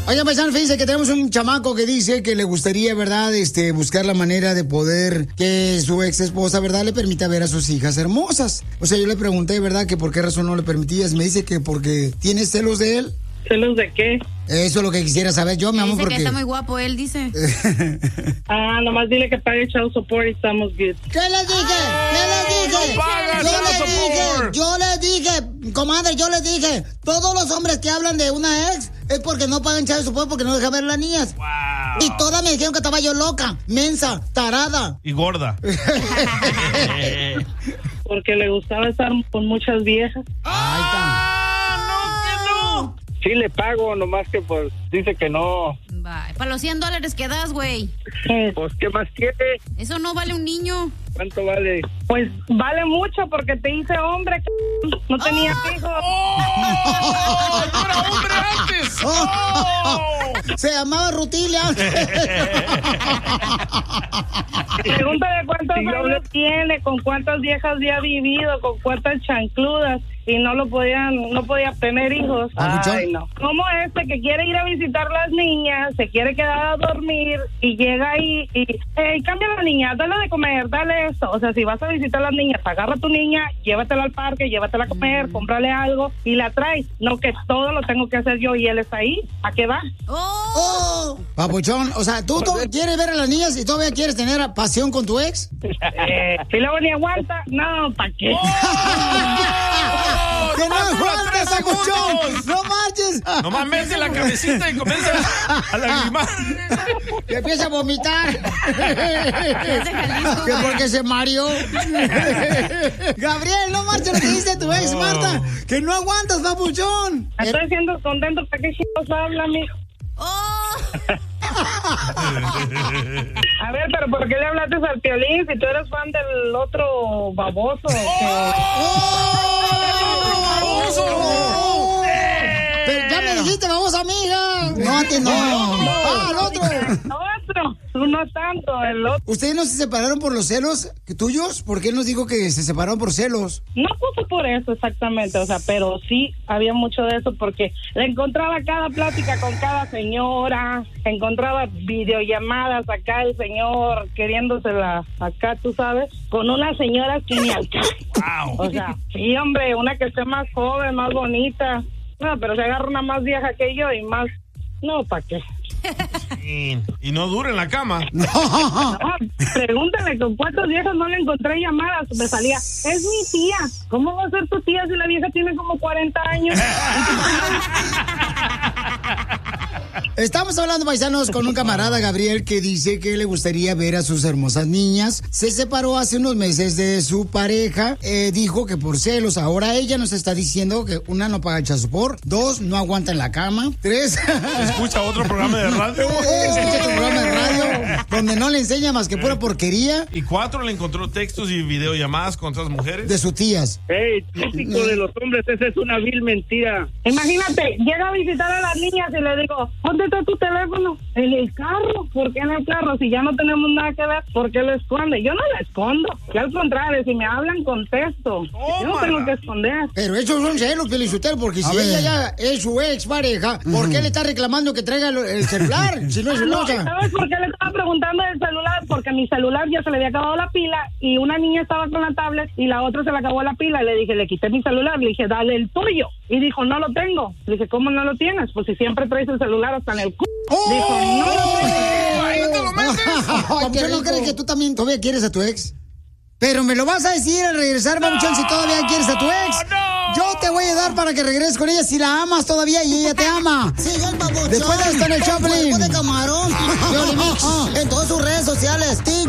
Oigan, paisano, fíjense que tenemos un chamaco que dice que le gustaría, ¿verdad? Buscar la manera de poder que su ex esposa, ¿verdad? Le permita ver a sus hijas hermosas. O sea, yo le pregunté, ¿verdad? Que por qué razón no le permitías. Me dice que porque tiene celos de él. ¿Celos de qué? Eso es lo que quisiera saber yo, mi amor, dice porque... que está muy guapo, él dice. Nomás dile que pague child support y estamos good. ¿Qué le dije? Yo le dije, comadre, todos los hombres que hablan de una ex es porque no pagan child support, porque no dejan ver a las niñas. Wow. Y todas me dijeron que estaba yo loca, mensa, tarada. Y gorda. Porque le gustaba estar con muchas viejas. Ahí está. Sí le pago, nomás que pues dice que no. Bye. Para los $100 que das, güey. Pues, ¿qué más quiere? Eso no vale un niño. ¿Cuánto vale? Pues vale mucho porque te hice hombre, no tenía hijos. ¡Oh! ¡No era hombre antes! ¡Oh! Se llamaba Rutilia. Pregúntale cuántos años tiene, con cuántas viejas había vivido, con cuántas chancludas. Y no podía tener hijos. Ay, no. ¿Cómo que quiere ir a visitar las niñas, se quiere quedar a dormir y llega ahí y cambia a la niña, dale de comer, dale esto? O sea, si vas a visitar a las niñas, agarra a tu niña, llévatela al parque, llévatela a comer, cómprale algo y la traes. No que todo lo tengo que hacer yo y él está ahí. ¿A qué va? ¡Oh! Papuchón, o sea, ¿tú quieres ver a las niñas y todavía quieres tener pasión con tu ex? Si luego ni aguanta, no, ¿para qué? ¡Que no aguantes, papuchón! ¡No marches! Nomás mete la cabecita y comienza a lagrimar. Que empieza a vomitar. Que porque se mareó. Gabriel, no marches lo que dice tu ex, Marta. Que no aguantas, papuchón. Estoy siendo contento. ¿Para qué chicos habla, mijo? A ver, pero ¿por qué le hablaste al Piolín si tú eres fan del otro baboso? Pero ya me dijiste, vamos, amiga. No, antes no. El otro. Tú no tanto, el otro. ¿Ustedes no se separaron por los celos tuyos? ¿Por qué él nos dijo que se separaron por celos? No puso por eso exactamente, o sea, pero sí había mucho de eso porque le encontraba cada plática con cada señora, encontraba videollamadas acá el señor queriéndosela acá, tú sabes, con unas señoras que ni al caso. Wow. O sea, sí, hombre, una que esté más joven, más bonita. No, pero se agarra una más vieja que yo y más... No, ¿para qué? Y no dura en la cama. No, pregúntale con cuántos viejas no le encontré llamadas. Me salía, es mi tía. ¿Cómo va a ser tu tía si la vieja tiene como 40 años? Estamos hablando, paisanos, con un camarada, Gabriel, que dice que le gustaría ver a sus hermosas niñas. Se separó hace unos meses de su pareja. Dijo que por celos. Ahora ella nos está diciendo que, 1, no paga el child support, 2, no aguanta en la cama, 3... Escucha otro programa de radio. Escucha otro programa de radio donde no le enseña más que pura porquería. Y 4, le encontró textos y videollamadas con otras mujeres. De sus tías. Típico de los hombres, esa es una vil mentira. Imagínate, llega a visitar a las niñas y le digo, ¿dónde está tu teléfono? En el carro. ¿Por qué en el carro? Si ya no tenemos nada que ver, ¿por qué lo esconde? Yo no lo escondo. Y al contrario, si me hablan, contesto. Yo no tengo que esconder. Pero esos son celos, Felicitero, porque si ella ya es su ex pareja, ¿por qué le está reclamando que traiga el celular? Si no es celosa. ¿Sabes por qué le estaba preguntando del celular? Porque mi celular ya se le había acabado la pila y una niña estaba con la tablet y la otra se le acabó la pila. Y le dije, le quité mi celular. Le dije, dale el tuyo. Y dijo, no lo tengo. Le dije, ¿cómo no lo tienes? Pues si siempre traes el celular hasta en el c***. Dijo, no lo tengo. ¡Ahí te lo metes! ¿Yo no crees que tú también todavía quieres a tu ex? Pero me lo vas a decir al regresar, Mamuchón, si todavía quieres a tu ex. Yo te voy a dar para que regreses con ella si la amas todavía y ella te ama. Sigue el Papuchón. Después de esto en el Choplin. de camarón. En todas sus redes sociales.